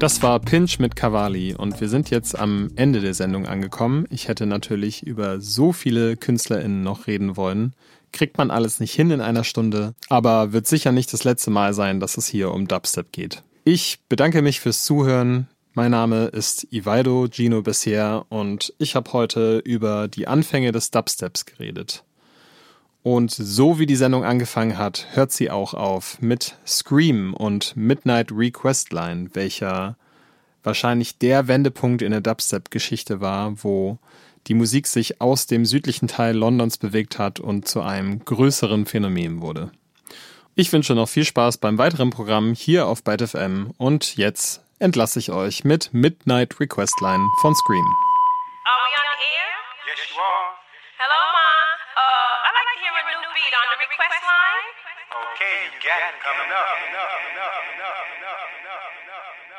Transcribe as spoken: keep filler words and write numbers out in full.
Das war Pinch mit Cavalli und wir sind jetzt am Ende der Sendung angekommen. Ich hätte natürlich über so viele KünstlerInnen noch reden wollen. Kriegt man alles nicht hin in einer Stunde, aber wird sicher nicht das letzte Mal sein, dass es hier um Dubstep geht. Ich bedanke mich fürs Zuhören. Mein Name ist Ivaldo Gino Bessier und ich habe heute über die Anfänge des Dubsteps geredet. Und so wie die Sendung angefangen hat, hört sie auch auf mit Scream und Midnight Request Line, welcher wahrscheinlich der Wendepunkt in der Dubstep-Geschichte war, wo die Musik sich aus dem südlichen Teil Londons bewegt hat und zu einem größeren Phänomen wurde. Ich wünsche noch viel Spaß beim weiteren Programm hier auf Byte F M und jetzt entlasse ich euch mit Midnight Request Line von Scream. Are we on the air? Yes, you are. Hello, Ma. Uh, I'd like to hear a new beat on the request line. Okay, you got it coming up.